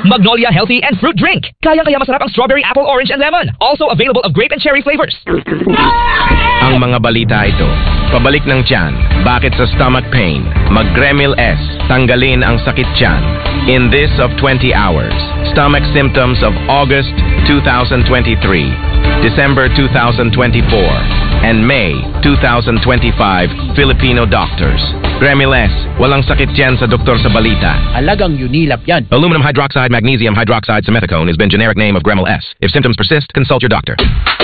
Magnolia Healthy and Fruit Drink. Kayang-kaya masarap ang strawberry, apple, orange, and lemon. Also available of grape and cherry flavors. Ang mga balita ito. Pabalik ng tiyan. Bakit sa stomach pain? Mag-Gremil S. Tanggalin ang sakit tiyan. In this of 20 hours. Stomach symptoms of August 2023, December 2024, and May 2025 Filipino doctors. Gremil S. Walang sakit tiyan sa doktor sa balita. Alagang Unilap yan. Aluminum hydroxide, magnesium hydroxide, simethicone has been generic name of Gremil S. If symptoms persist, consult your doctor.